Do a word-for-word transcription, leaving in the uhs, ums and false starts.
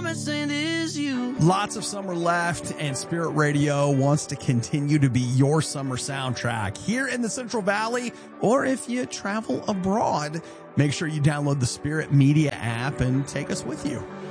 missing is you. Lots of summer left, and Spirit Radio wants to continue to be your summer soundtrack here in the Central Valley, or if you travel abroad, make sure you download the Spirit Media app and take us with you.